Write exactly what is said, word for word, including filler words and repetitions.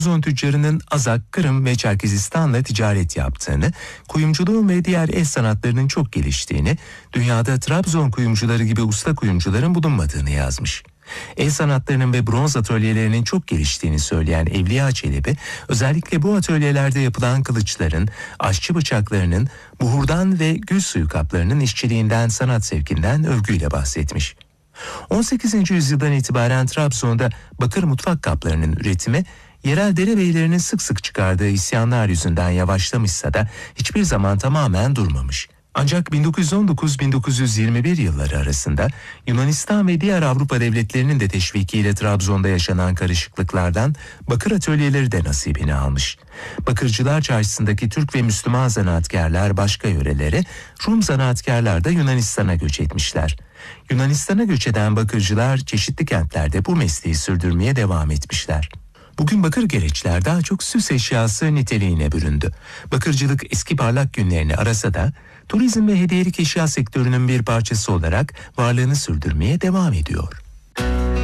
Trabzon tüccarının Azak, Kırım ve Çerkezistan'la ticaret yaptığını, kuyumculuğun ve diğer el sanatlarının çok geliştiğini, dünyada Trabzon kuyumcuları gibi usta kuyumcuların bulunmadığını yazmış. El sanatlarının ve bronz atölyelerinin çok geliştiğini söyleyen Evliya Çelebi, özellikle bu atölyelerde yapılan kılıçların, aşçı bıçaklarının, buhurdan ve gül suyu kaplarının işçiliğinden, sanat zevkinden övgüyle bahsetmiş. on sekizinci yüzyıldan itibaren Trabzon'da bakır mutfak kaplarının üretimi, yerel derebeylerinin sık sık çıkardığı isyanlar yüzünden yavaşlamışsa da hiçbir zaman tamamen durmamış. Ancak bin dokuz yüz on dokuz bin dokuz yüz yirmi bir yılları arasında Yunanistan ve diğer Avrupa devletlerinin de teşvikiyle Trabzon'da yaşanan karışıklıklardan bakır atölyeleri de nasibini almış. Bakırcılar Çarşısı'ndaki Türk ve Müslüman zanaatkarlar başka yörelere, Rum zanaatkarlar da Yunanistan'a göç etmişler. Yunanistan'a göç eden bakırcılar çeşitli kentlerde bu mesleği sürdürmeye devam etmişler. Bugün bakır gereçler daha çok süs eşyası niteliğine büründü. Bakırcılık eski parlak günlerini arasa da turizm ve hediyelik eşya sektörünün bir parçası olarak varlığını sürdürmeye devam ediyor.